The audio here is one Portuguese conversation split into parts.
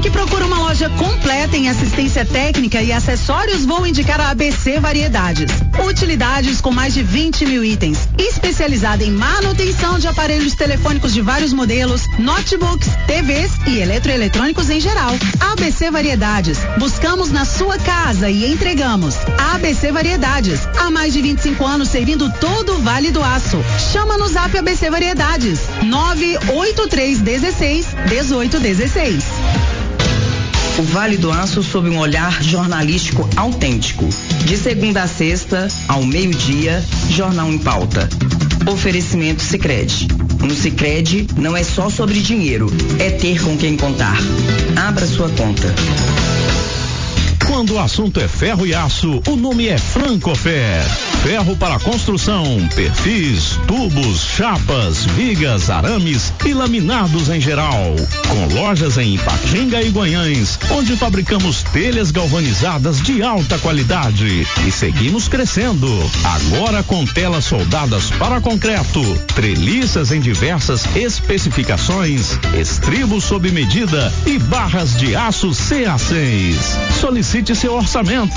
que procura uma loja completa em assistência técnica e acessórios, vou indicar a ABC Variedades. Utilidades com mais de 20 mil itens. Especializada em manutenção de aparelhos telefônicos de vários modelos, notebooks, TVs e eletroeletrônicos em geral. ABC Variedades. Buscamos na sua casa e entregamos. ABC Variedades. Há mais de 25 anos servindo todo o Vale do Aço. Chama no Zap ABC Variedades. 98316-1816. O Vale do Aço sob um olhar jornalístico autêntico. De segunda a sexta, ao meio-dia, Jornal em Pauta. Oferecimento Sicredi. No Sicredi não é só sobre dinheiro, é ter com quem contar. Abra sua conta. Quando o assunto é ferro e aço, o nome é Francofer. Ferro para construção, perfis, tubos, chapas, vigas, arames e laminados em geral. Com lojas em Ipatinga e Guanhães, onde fabricamos telhas galvanizadas de alta qualidade. E seguimos crescendo. Agora com telas soldadas para concreto, treliças em diversas especificações, estribos sob medida e barras de aço CA6. Solicite seu orçamento.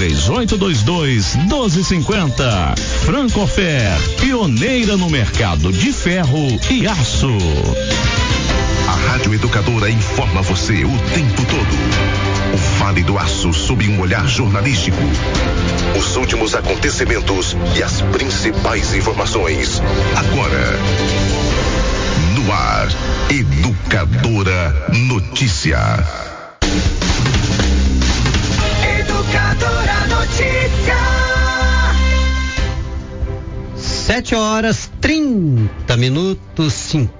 3822-1250. Francofer, pioneira no mercado de ferro e aço. A Rádio Educadora informa você o tempo todo. O Vale do Aço sob um olhar jornalístico. Os últimos acontecimentos e as principais informações. Agora, no ar, Educadora Notícia. Educadora Notícia. 7h30,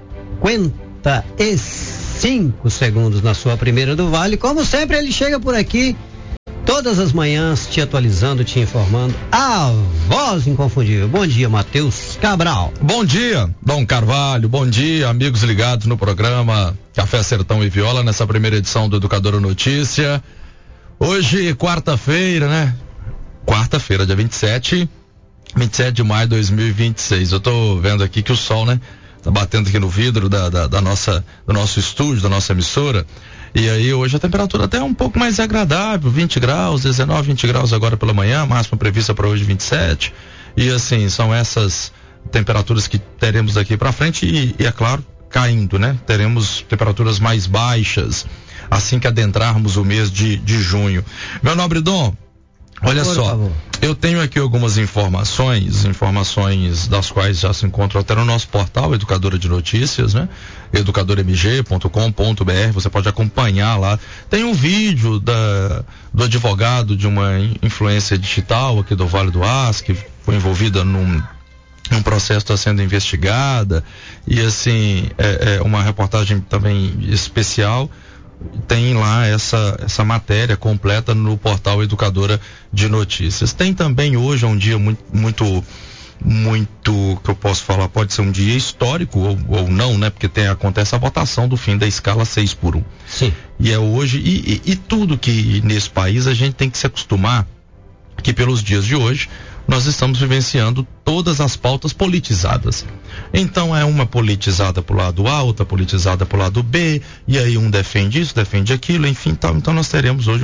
55 segundos na sua primeira do Vale. Como sempre, ele chega por aqui todas as manhãs te atualizando, te informando. A voz inconfundível. Bom dia, Matheus Cabral. Bom dia, Dom Carvalho. Bom dia, amigos ligados no programa Café Sertão e Viola, nessa primeira edição do Educadora Notícia. Hoje, quarta-feira, né? Quarta-feira, dia 27 de maio de 2026. Eu tô vendo aqui que o sol, né? Tá batendo aqui no vidro do nosso estúdio, da nossa emissora. E aí hoje a temperatura até é um pouco mais agradável, 20 graus, 19, 20 graus agora pela manhã, máxima prevista para hoje 27. E assim, são essas temperaturas que teremos daqui para frente e é claro, caindo, né? Teremos temperaturas mais baixas assim que adentrarmos o mês de junho. Meu nobre Dom, olha só, eu tenho aqui algumas informações das quais já se encontram até no nosso portal Educadora de Notícias, né? educadormg.com.br, você pode acompanhar lá. Tem um vídeo do advogado de uma influência digital aqui do Vale do Aço, que foi envolvida num processo está sendo investigada, e assim, é uma reportagem também especial. Tem lá essa matéria completa no portal Educadora de Notícias. Tem também hoje, é um dia muito, que eu posso falar, pode ser um dia histórico ou não, né? Porque acontece a votação do fim da escala 6x1. Sim. E é hoje, e tudo que nesse país a gente tem que se acostumar que pelos dias de hoje nós estamos vivenciando todas as pautas politizadas. Então é uma politizada pro lado A, outra politizada pro lado B, e aí um defende isso, defende aquilo, enfim, tal. Então nós teremos hoje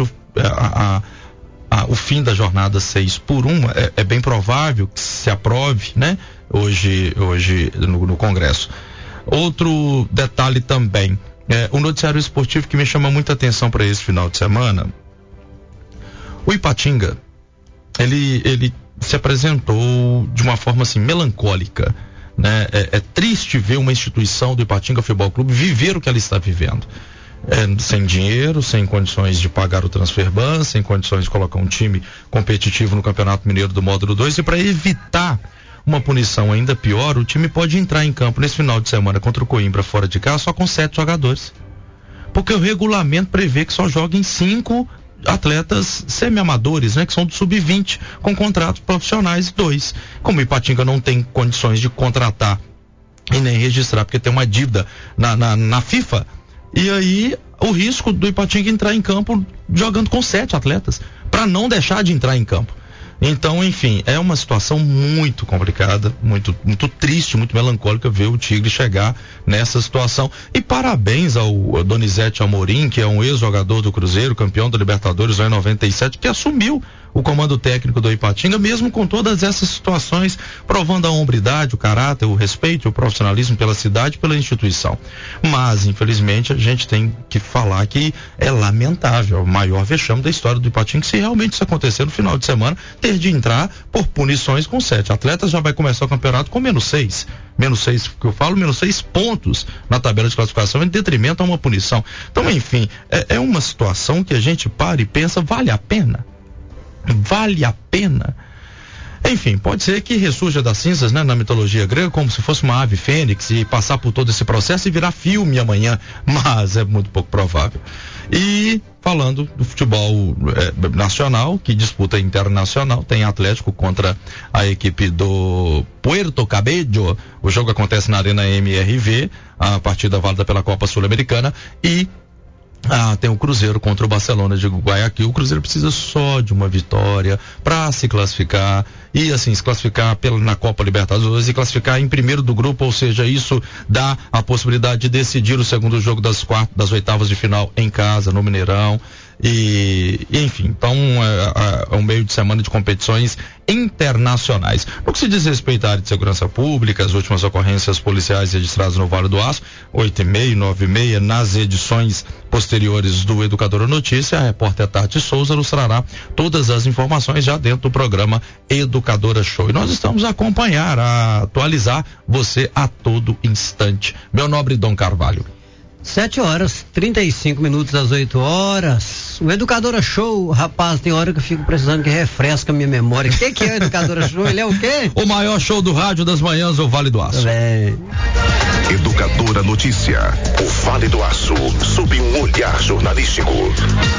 o fim da jornada 6x1. É bem provável que se aprove, né? Hoje no Congresso. Outro detalhe também, o noticiário esportivo que me chama muita atenção para esse final de semana. O Ipatinga, ele se apresentou de uma forma assim melancólica, né? É triste ver uma instituição do Ipatinga Futebol Clube viver o que ela está vivendo, sem dinheiro, sem condições de pagar o transfer ban, sem condições de colocar um time competitivo no Campeonato Mineiro do Módulo 2, e para evitar uma punição ainda pior, o time pode entrar em campo nesse final de semana contra o Coimbra fora de casa só com 7 jogadores, porque o regulamento prevê que só joguem 5 atletas semi-amadores, né, que são do sub-20, com contratos profissionais 2. Como o Ipatinga não tem condições de contratar e nem registrar, porque tem uma dívida na FIFA, e aí o risco do Ipatinga entrar em campo jogando com 7 atletas, para não deixar de entrar em campo. Então, enfim, é uma situação muito complicada, muito, muito triste, muito melancólica ver o Tigre chegar nessa situação. E parabéns ao Donizete Amorim, que é um ex-jogador do Cruzeiro, campeão da Libertadores lá em 97, que assumiu o comando técnico do Ipatinga, mesmo com todas essas situações, provando a hombridade, o caráter, o respeito, o profissionalismo pela cidade, pela instituição. Mas, infelizmente, a gente tem que falar que é lamentável, o maior vexame da história do Ipatinga, se realmente isso acontecer no final de semana, ter de entrar por punições com 7 atletas, já vai começar o campeonato com -6. -6, que eu falo, -6 pontos na tabela de classificação, em detrimento a uma punição. Então, enfim, é uma situação que a gente para e pensa, vale a pena? Vale a pena? Enfim, pode ser que ressurja das cinzas, né, na mitologia grega, como se fosse uma ave fênix e passar por todo esse processo e virar filme amanhã, mas é muito pouco provável. E falando do futebol nacional, que disputa internacional, tem Atlético contra a equipe do Puerto Cabello. O jogo acontece na Arena MRV, a partida válida pela Copa Sul-Americana, e tem o Cruzeiro contra o Barcelona de Guayaquil. O Cruzeiro precisa só de uma vitória para se classificar e assim se classificar na Copa Libertadores e classificar em primeiro do grupo, ou seja, isso dá a possibilidade de decidir o segundo jogo das oitavas de final em casa, no Mineirão. E enfim, então é um meio de semana de competições internacionais. No que se diz respeito à área de segurança pública, as últimas ocorrências policiais registradas no Vale do Aço, 8h30, 9h30, nas edições posteriores do Educadora Notícia, a repórter Tati Souza ilustrará todas as informações já dentro do programa Educadora Show. E nós estamos a acompanhar, a atualizar você a todo instante. Meu nobre Dom Carvalho. 7h35 às 8h. O Educadora Show, rapaz, tem hora que eu fico precisando que refresca a minha memória. O que é o Educadora Show? Ele é o quê? O maior show do rádio das manhãs, o Vale do Aço. Educadora Notícia, o Vale do Aço, sob um olhar jornalístico.